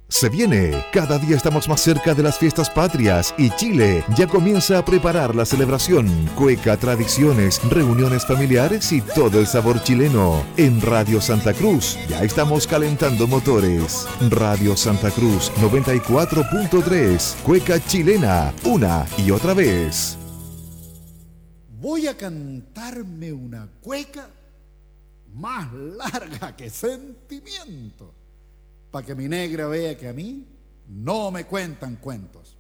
Se viene, cada día estamos más cerca de las fiestas patrias y Chile ya comienza a preparar la celebración. Cueca, tradiciones, reuniones familiares y todo el sabor chileno. En Radio Santa Cruz ya estamos calentando motores. Radio Santa Cruz 94.3, cueca chilena, una y otra vez. Voy a cantarme una cueca más larga que sentimiento, para que mi negra vea que a mí no me cuentan cuentos.